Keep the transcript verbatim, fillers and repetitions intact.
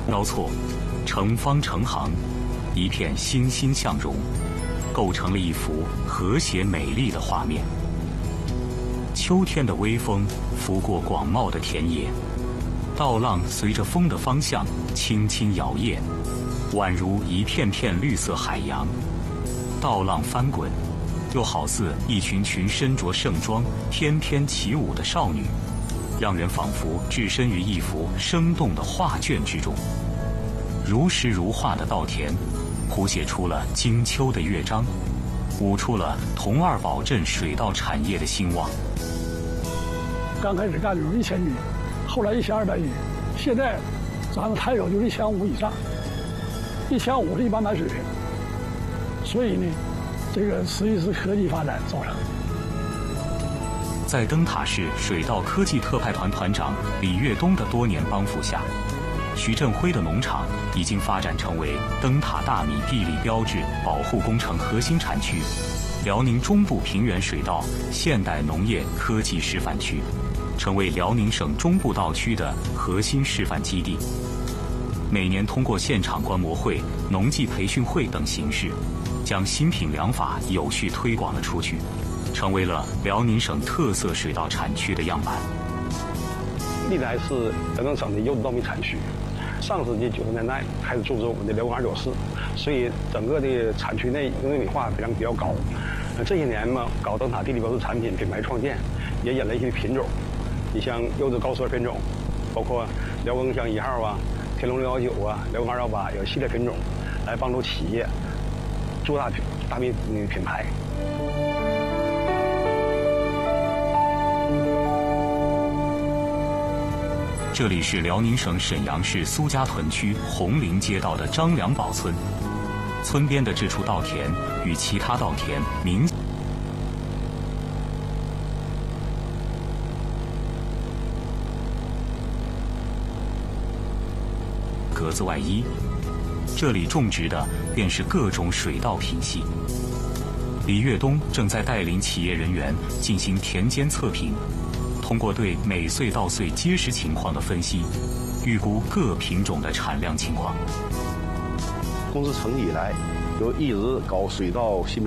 交错，成方成行，一片欣欣向荣，构成了一幅和谐美丽的画面。秋天的微风拂过广袤的田野，稻浪随着风的方向轻轻摇曳，宛如一片片绿色海洋。稻浪翻滚，又好似一群群身着盛装、翩翩起舞的少女，让人仿佛置身于一幅生动的画卷之中。如诗如画的稻田，谱写出了金秋的乐章，舞出了同二堡镇水稻产业的兴旺。 刚开始干的时候一千斤，后来一千二百斤，现在咱们台手就是一千五以上，一千五是一般般水平。所以呢，这个实际是科技发展造成。 在灯塔市水稻科技特派团团长李跃东的多年帮扶下，徐振辉的农场已经发展成为灯塔大米地理标志保护工程核心产区、辽宁中部平原水稻现代农业科技示范区，成为辽宁省中部稻区的核心示范基地。每年通过现场观摩会、农技培训会等形式，将新品良法有序推广了出去，成为了辽宁省特色水稻产区的样板。 历来是辽宁省的优质稻米产区，上世纪九十年代开始注重我们的辽工二九四，所以整个的产区内农业米化质量比较高。呃，这些年嘛，搞灯塔地理标志产品品牌创建，也引了一些品种，你像优质高奢品种，包括辽耕乡一号啊、天龙六幺九啊、辽工二幺八有系列品种，来帮助企业做大大米品牌。 这里是辽宁省沈阳市苏家屯区红陵街道的张良堡村，村边的这处稻田与其他稻田明格子外衣，这里种植的便是各种水稻品系。李跃东正在带领企业人员进行田间测评，通过对每穗稻穗结实情况的分析，预估各品种的产量情况。 公司成立以来，就一直搞水稻新